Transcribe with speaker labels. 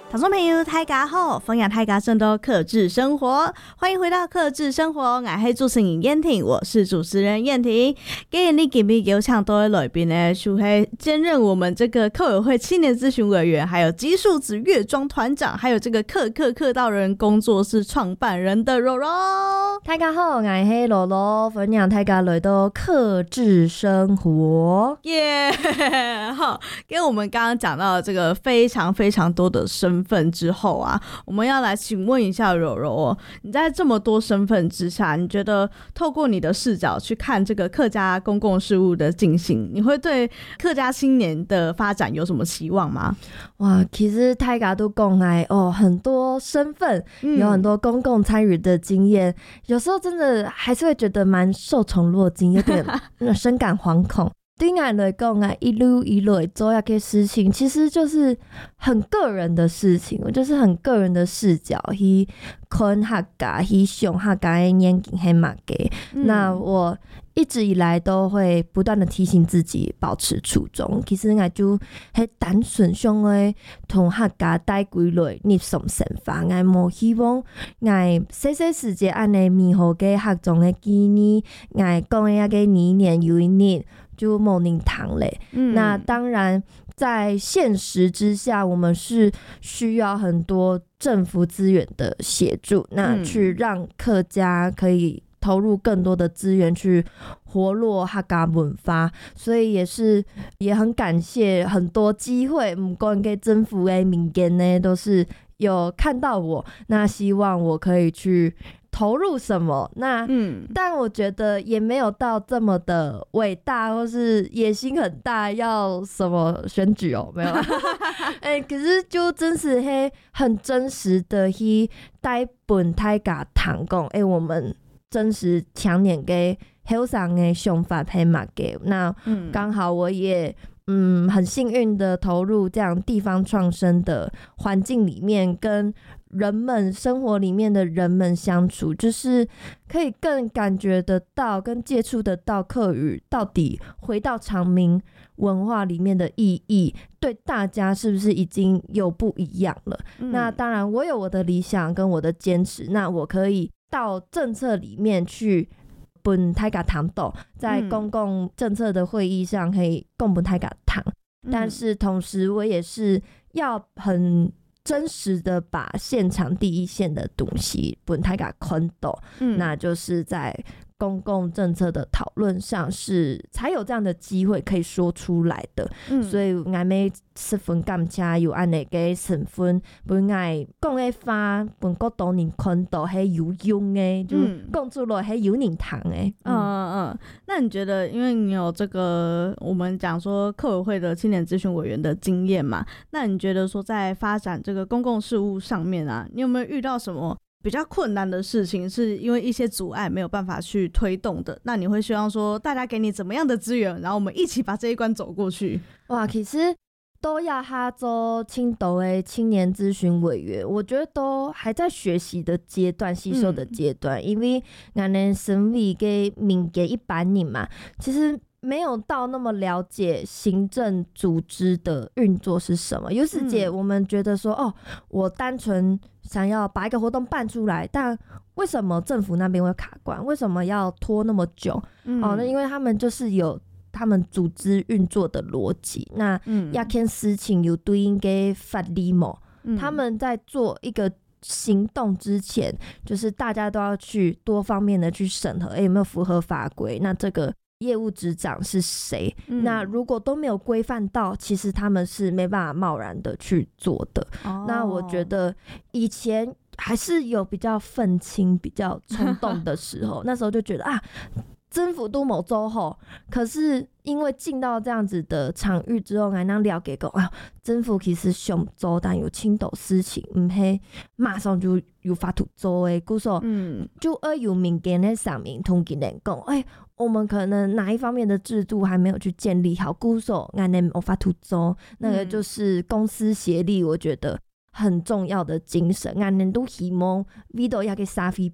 Speaker 1: 听众朋友大家好，欢迎大家进到客制生活，欢迎回到客制生活，我是主持人燕婷，我是主持人燕婷。今日你今日有请到的来宾呢，是兼任我们这个客委会青年咨询委员，还有极数子乐庄团长，还有这个客道人工作室创办人的柔柔。
Speaker 2: 大家好，我是柔柔，欢迎大家来到客制生活。
Speaker 1: 耶、好，跟我们刚刚讲到这个非常非常多的身份之后啊，我们要来请问一下柔柔哦，你在这么多身份之下，你觉得透过你的视角去看这个客家公共事务的进行，你会对客家青年的发展有什么期望吗？
Speaker 2: 哇，其实大家都讲很多身份，有很多公共参与的经验，有时候真的还是会觉得蛮受宠若惊，有点深感惶恐。对我来讲一路一路做那些事情，其实就是很个人的事情，就是很个人的视角去看客家，去想客家的眼睛黑马给。那我一直以来都会不断的提醒自己保持初衷，其实我就很单纯想的同客家带归来日常生活，我无希望我细细时间安尼美好嘅客中的纪念，我讲的那个一年又一年就没人堂嘞。那当然在现实之下，我们是需要很多政府资源的协助，那去让客家可以投入更多的资源去活络客家文化，所以也很感谢很多机会，不管给政府的民间呢都是有看到我，那希望我可以去投入什么，那但我觉得也没有到这么的伟大或是野心很大，要什么选举没有可是就真是很真实的去带本大家谈讲我们真实强点给后上的想法配马给那刚好我也很幸运的投入这样地方创生的环境里面，跟人们生活里面的人们相处，就是可以更感觉得到跟接触得到客语到底回到长明文化里面的意义，对大家是不是已经有不一样了。那当然我有我的理想跟我的坚持，那我可以到政策里面去本大家谈到，在公共政策的会议上可以共本大家谈，但是同时我也是要很真实的把现场第一线的东西本大家看到，那就是在公共政策的讨论上是才有这样的机会可以说出来的，所以我们十分感谢有这样的身份，本来讲的话本国多人看到是有用的，就讲出来是有人谈的。
Speaker 1: 那你觉得，因为你有这个我们讲说客委会的青年咨询委员的经验嘛，那你觉得说在发展这个公共事务上面啊，你有没有遇到什么比较困难的事情，是因为一些阻碍没有办法去推动的？那你会希望说大家给你怎么样的资源，然后我们一起把这一关走过去？哇，
Speaker 2: 其实都要他做青岛的青年咨询委员，我觉得都还在学习的阶段，吸收的阶段，因为我们身为给民间一般人嘛，其实没有到那么了解行政组织的运作是什么。有时姐我们觉得说我单纯想要把一个活动办出来，但为什么政府那边会卡关？为什么要拖那么久？那因为他们就是有他们组织运作的逻辑，那要看事情有对应给法律嘛，他们在做一个行动之前，就是大家都要去多方面的去审核，有没有符合法规？那这个业务执掌是谁？那如果都没有规范到，其实他们是没办法贸然的去做的。那我觉得以前还是有比较愤青、比较冲动的时候，那时候就觉得政府都没做好，可是因为进到这样子的场域之后，才能了解到政府其实想做，但有青岛事情不是马上就有法度做的，故说就有民间的上面同跟人讲，我们可能哪一方面的制度还没有去建立好，故说我们没法度做，那个就是公私协力，我觉得很重要的精神，我们都希望为到那个社会